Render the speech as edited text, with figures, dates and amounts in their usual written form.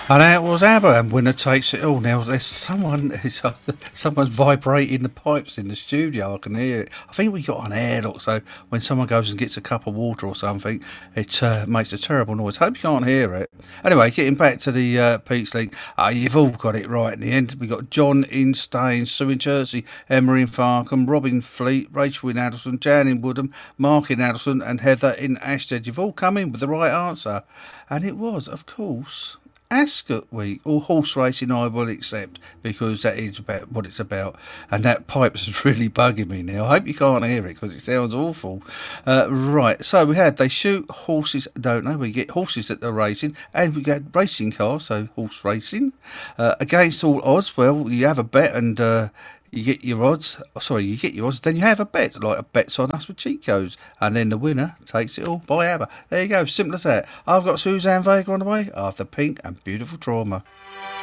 And that was ABBA, and winner takes it all. Now there's someone's vibrating the pipes in the studio. I can hear it. I think we got an airlock, so when someone goes and gets a cup of water or something, it makes a terrible noise. Hope you can't hear it. Anyway, getting back to the Pete's Link, you've all got it right in the end. We got John in Staines, Sue in Jersey, Emma in Farkham, Robin Fleet, Rachel in Addleston, Jan in Woodham, Mark in Addleston, and Heather in Ashted. You've all come in with the right answer, and it was, of course, Ascot Week, or horse racing I will accept, because that is about what it's about, and that pipe's really bugging me now. I hope you can't hear it because it sounds awful. Right, so they shoot horses, don't they? We get horses at the racing, and we get racing cars, so horse racing. Against all odds, well, you have a bet and you get your odds. You get your odds. Then you have a bet, like a bet's on us with cheat codes, and then the winner takes it all by ABBA. There you go, simple as that. I've got Suzanne Vega on the way after Pink and Beautiful Trauma.